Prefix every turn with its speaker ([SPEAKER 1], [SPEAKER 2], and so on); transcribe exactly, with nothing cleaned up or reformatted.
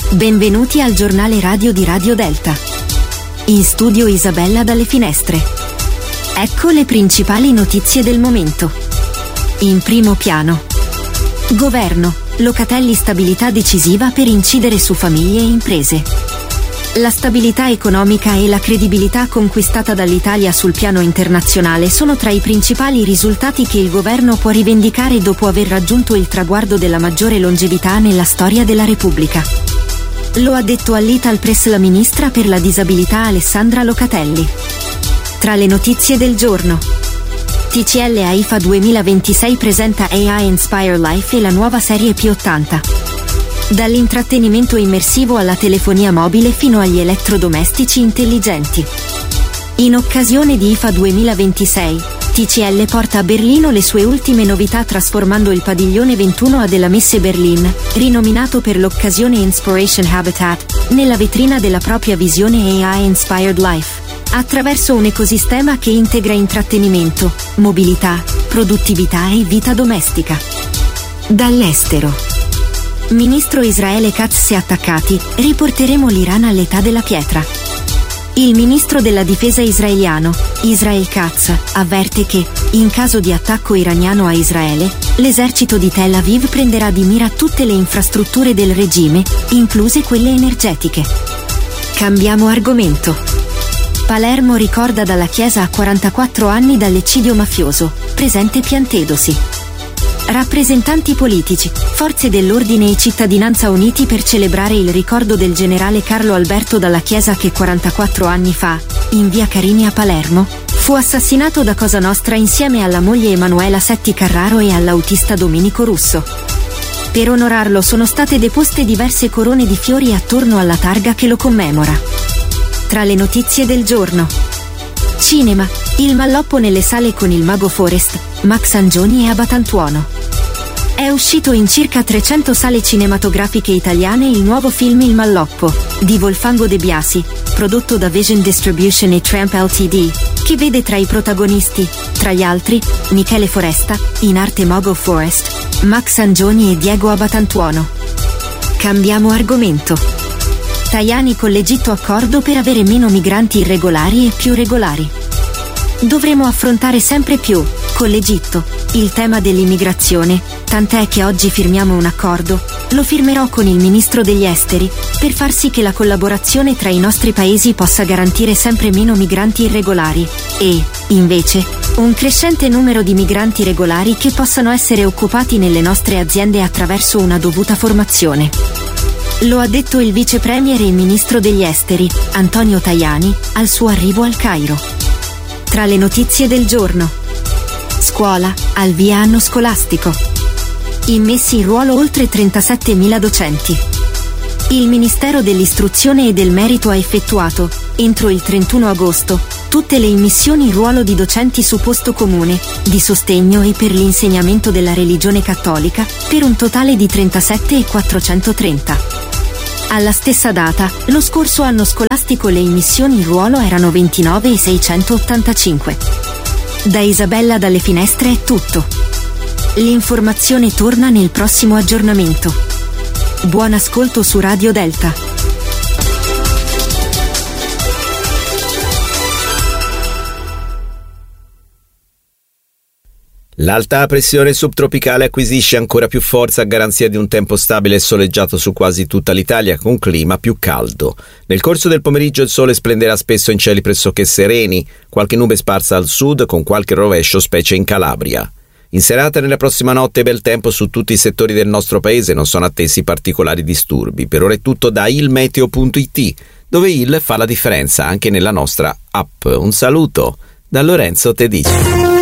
[SPEAKER 1] Benvenuti al giornale radio di Radio Delta. In studio Isabella dalle finestre. Ecco le principali notizie del momento. In primo piano. Governo, Locatelli stabilità decisiva per incidere su famiglie e imprese. La stabilità economica e la credibilità conquistata dall'Italia sul piano internazionale sono tra i principali risultati che il governo può rivendicare dopo aver raggiunto il traguardo della maggiore longevità nella storia della Repubblica. Lo ha detto all'Italpress la ministra per la disabilità Alessandra Locatelli. Tra le notizie del giorno. T C L AIFA duemilaventisei presenta A I Inspire Life e la nuova serie P ottanta. Dall'intrattenimento immersivo alla telefonia mobile fino agli elettrodomestici intelligenti. In occasione di I F A duemilaventisei, T C L porta a Berlino le sue ultime novità trasformando il padiglione ventuno A della Messe Berlin, rinominato per l'occasione Inspiration Habitat, nella vetrina della propria visione A I Inspired Life, attraverso un ecosistema che integra intrattenimento, mobilità, produttività e vita domestica. Dall'estero. Ministro Israele Katz si è attaccati, riporteremo l'Iran all'età della pietra. Il ministro della difesa israeliano, Israel Katz, avverte che, in caso di attacco iraniano a Israele, l'esercito di Tel Aviv prenderà di mira tutte le infrastrutture del regime, incluse quelle energetiche. Cambiamo argomento. Palermo ricorda dalla chiesa a quarantaquattro anni dall'eccidio mafioso, presente Piantedosi. Rappresentanti politici, forze dell'ordine e cittadinanza uniti per celebrare il ricordo del generale Carlo Alberto Dalla Chiesa che quarantaquattro anni fa, in via Carini a Palermo, fu assassinato da Cosa Nostra insieme alla moglie Emanuela Setti Carraro e all'autista Domenico Russo. Per onorarlo sono state deposte diverse corone di fiori attorno alla targa che lo commemora. Tra le notizie del giorno. Cinema, il malloppo nelle sale con il mago Forest, Max Angioni e Abatantuono. È uscito in circa trecento sale cinematografiche italiane il nuovo film Il Malloppo, di Volfango De Biasi, prodotto da Vision Distribution e Tramp Ltd, che vede tra i protagonisti, tra gli altri, Michele Foresta, in arte Mago Forest, Max Angioni e Diego Abatantuono. Cambiamo argomento. Tajani con l'Egitto accordo per avere meno migranti irregolari e più regolari. Dovremo affrontare sempre più, con l'Egitto, il tema dell'immigrazione, tant'è che oggi firmiamo un accordo, lo firmerò con il ministro degli esteri, per far sì che la collaborazione tra i nostri paesi possa garantire sempre meno migranti irregolari, e, invece, un crescente numero di migranti regolari che possano essere occupati nelle nostre aziende attraverso una dovuta formazione. Lo ha detto il vice premier e ministro degli esteri, Antonio Tajani, al suo arrivo al Cairo. Tra le notizie del giorno. Scuola, al via anno scolastico. Immessi in ruolo oltre trentasettemila docenti. Il Ministero dell'Istruzione e del Merito ha effettuato, entro il trentuno agosto, tutte le immissioni in ruolo di docenti su posto comune, di sostegno e per l'insegnamento della religione cattolica, per un totale di trentasette e quattrocentotrenta. Alla stessa data, lo scorso anno scolastico le immissioni in ruolo erano ventinove e seicentottantacinque. Da Isabella dalle finestre è tutto. L'informazione torna nel prossimo aggiornamento. Buon ascolto su Radio Delta.
[SPEAKER 2] L'alta pressione subtropicale acquisisce ancora più forza a garanzia di un tempo stabile e soleggiato su quasi tutta l'Italia, con clima più caldo. Nel corso del pomeriggio il sole splenderà spesso in cieli pressoché sereni, qualche nube sparsa al sud con qualche rovescio specie in Calabria. In serata e nella prossima notte bel tempo su tutti i settori del nostro paese, non sono attesi particolari disturbi. Per ora è tutto da ilmeteo punto it, dove il fa la differenza anche nella nostra app. Un saluto da Lorenzo Tedici.